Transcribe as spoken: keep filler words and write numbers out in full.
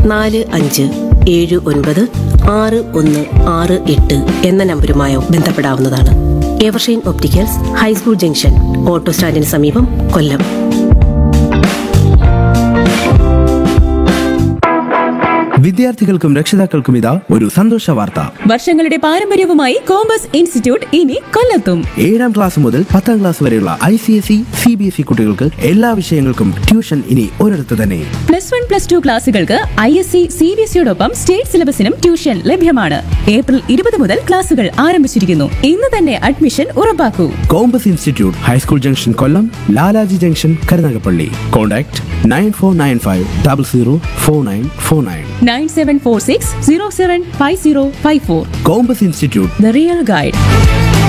നാല് അഞ്ച് ഏഴ് ഒൻപത് ആറ് ഒന്ന് ആറ് എട്ട് എന്ന നമ്പരുമായോ ബന്ധപ്പെടാവുന്നതാണ്. Evershine opticals, high school junction, auto സ്റ്റാൻഡിന് സമീപം, കൊല്ലം. വിദ്യാർത്ഥികൾക്കും രക്ഷിതാക്കൾക്കും ഇതാ ഒരു സന്തോഷ വാർത്ത. വർഷങ്ങളുടെ പാരമ്പര്യവുമായി കോമ്പസ് ഇൻസ്റ്റിറ്റ്യൂട്ട് ഇനി കൊല്ലത്തും. ഏഴാം ക്ലാസ് മുതൽ പത്താം ക്ലാസ് വരെയുള്ള I C S E C B S E കുട്ടികൾക്ക് എല്ലാ വിഷയങ്ങൾക്കും ട്യൂഷൻ ഇനി ഒരിടത്ത് തന്നെ. Plus one plus two ക്ലാസുകൾക്ക് I S C C B S ഇയോടൊപ്പം state സിലബസിനും tuition ലഭ്യമാണ്. ഏപ്രിൽ ഇരുപത് മുതൽ ക്ലാസുകൾ ആരംഭിച്ചിരിക്കുന്നു. ഇന്ന് തന്നെ admission ഉറപ്പാക്കൂ. Compass institute, high school junction, Kollam. Lalaji junction, Karunagappally. Contact nine four nine five double zero four nine four nine nine seven four six zero seven five zero five four. Compass institute, the real guide.